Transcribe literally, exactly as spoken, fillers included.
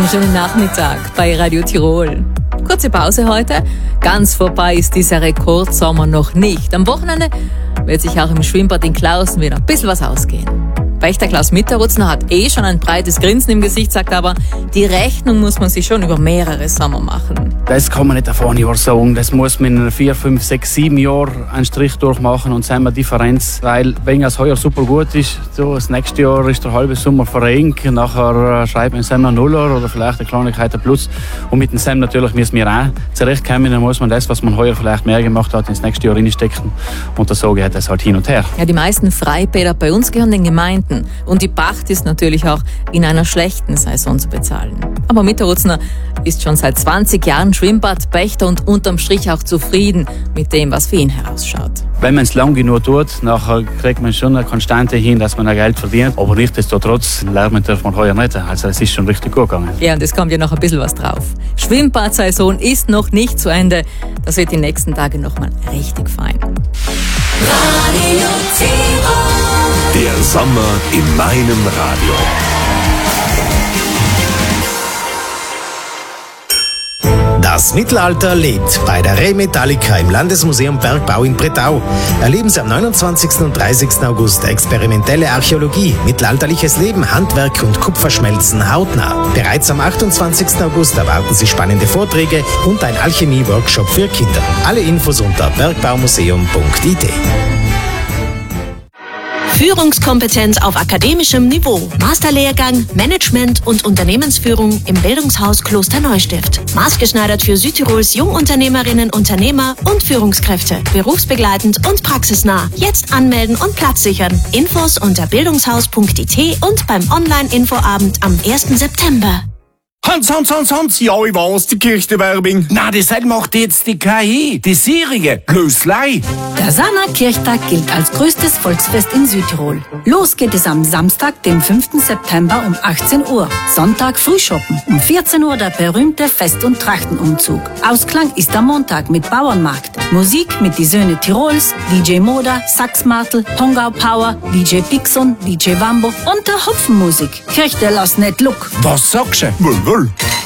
wunderschönen Nachmittag bei Radio Tirol. Kurze Pause heute. Ganz vorbei ist dieser Rekordsommer noch nicht. Am Wochenende wird sich auch im Schwimmbad in Klausen wieder ein bisschen was ausgehen. Pächter Klaus Mitterutzner hat eh schon ein breites Grinsen im Gesicht, sagt aber, die Rechnung muss man sich schon über mehrere Sommer machen. Das kann man nicht auf ein Jahr sagen. Das muss man in vier, fünf, sechs, sieben Jahren einen Strich durchmachen und sehen wir Differenz. Weil, wenn es heuer super gut ist, so, das nächste Jahr ist der halbe Sommer verrenkt, nachher schreiben wir einen Nuller oder vielleicht eine Kleinigkeit ein Plus. Und mit dem Sam natürlich müssen wir auch zurechtkommen. Dann muss man das, was man heuer vielleicht mehr gemacht hat, ins nächste Jahr reinstecken. Und das sage ich das halt hin und her. Ja, die meisten Freibäder bei uns gehören den Gemeinden. Und die Pacht ist natürlich auch in einer schlechten Saison zu bezahlen. Aber Mitterutzner ist schon seit zwanzig Jahren Schwimmbadpächter und unterm Strich auch zufrieden mit dem, was für ihn herausschaut. Wenn man es lang genug tut, nachher kriegt man schon eine Konstante hin, dass man Geld verdient. Aber nichtsdestotrotz lernen darf man heuer nicht. Also es ist schon richtig gut gegangen. Ja, und es kommt ja noch ein bisschen was drauf. Schwimmbadsaison ist noch nicht zu Ende. Das wird die nächsten Tage noch mal richtig fein. Radio Tirol. Der Sommer in meinem Radio. Das Mittelalter lebt bei der Re-Metallica im Landesmuseum Bergbau in Bretau. Erleben Sie am neunundzwanzigsten und dreißigsten August experimentelle Archäologie, mittelalterliches Leben, Handwerk und Kupferschmelzen hautnah. Bereits am achtundzwanzigsten August erwarten Sie spannende Vorträge und ein Alchemie-Workshop für Kinder. Alle Infos unter bergbaumuseum punkt i t. Führungskompetenz auf akademischem Niveau. Masterlehrgang Management und Unternehmensführung im Bildungshaus Kloster Neustift. Maßgeschneidert für Südtirols Jungunternehmerinnen, Unternehmer und Führungskräfte. Berufsbegleitend und praxisnah. Jetzt anmelden und Platz sichern. Infos unter bildungshaus punkt i t und beim Online-Infoabend am ersten September. Hans, Hans, Hans, Hans, ja, ich weiß, die Kirchenwerbung. Na, das macht jetzt die K I, die Serie, Löslei. Der Sana Kirchtag gilt als größtes Volksfest in Südtirol. Los geht es am Samstag, den fünften September um achtzehn Uhr. Sonntag Frühschoppen. Um vierzehn Uhr der berühmte Fest- und Trachtenumzug. Ausklang ist am Montag mit Bauernmarkt. Musik mit die Söhne Tirols, D J Moda, Saxmartel, Pongau Power, D J Pixon, D J Wambo und der Hopfenmusik. Kirchte lass net look. Was sagst du? Wohl, wohl.